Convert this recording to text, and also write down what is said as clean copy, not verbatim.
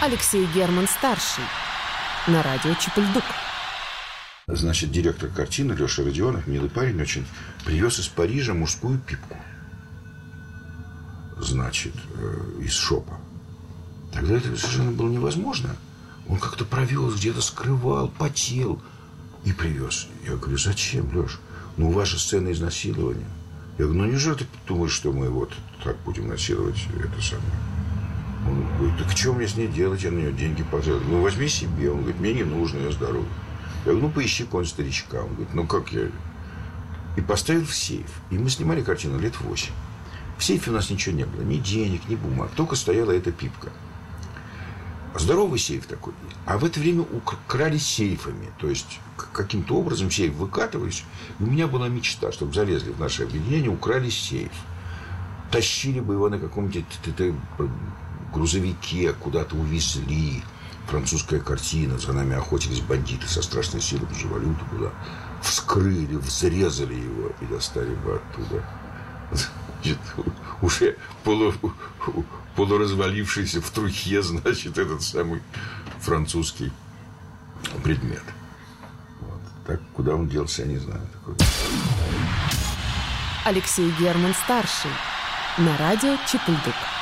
Алексей Герман-старший. На радио Чепыльдук. Значит, директор картины Леша Родионов, милый парень очень, привез из Парижа мужскую пипку. Значит, из шопа. Тогда это совершенно было невозможно. Он как-то провез, где-то скрывал, потел и привез. Я говорю, зачем, Леш? Ну, у вас же сцена изнасилования. Я говорю, ну, неужели ты думаешь, что мы вот так будем насиловать это самое? Он говорит, так что мне с ней делать? Я на нее деньги потратил. Ну, возьми себе. Он говорит, мне не нужно, я здоров. Я говорю, ну, поищи какого-нибудь старичка. Он говорит, ну, как я? И поставил в сейф. И мы снимали картину лет 8. В сейфе у нас ничего не было. Ни денег, ни бумаг. Только стояла эта пипка. Здоровый сейф такой. А в это время украли сейфами. То есть, каким-то образом сейф выкатывались. И у меня была мечта, чтобы залезли в наше объединение, украли сейф. Тащили бы его на каком-нибудь грузовике, куда-то увезли. Французская картина. За нами охотились бандиты со страшной силой, даже валюту была. Вскрыли, взрезали его и достали бы оттуда. Значит, уже полуразвалившийся в трухе, значит, этот самый французский предмет. Вот. Так, куда он делся, я не знаю. Такой. Алексей Герман-старший. На радио Чепыльдук.